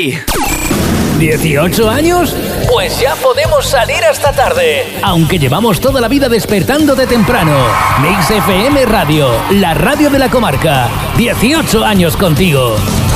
Sí. ¿18 años? Pues ya podemos salir hasta tarde. Aunque llevamos toda la vida despertando de temprano. Mix FM Radio, la radio de la comarca. 18 años contigo.